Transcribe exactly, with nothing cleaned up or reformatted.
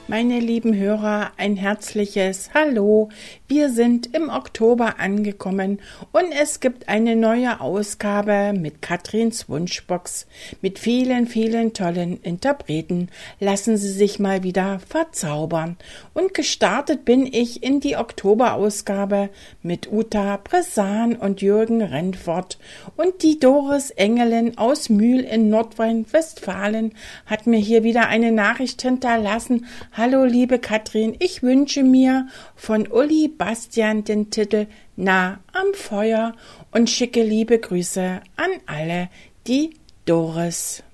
Meine lieben Hörer, ein herzliches Hallo. Wir sind im Oktober angekommen und es gibt eine neue Ausgabe mit Katrins Wunschbox mit vielen, vielen tollen Interpreten. Lassen Sie sich mal wieder verzaubern. Und gestartet bin ich in die Oktoberausgabe mit Uta Bresan und Jürgen Rennfort. Und die Doris Engelin aus Mühl in Nordrhein-Westfalen hat mir hier wieder eine Nachricht hinterlassen. Hallo liebe Katrin, ich wünsche mir von Uli Bastian den Titel Nah am Feuer und schicke liebe Grüße an alle, die Doris.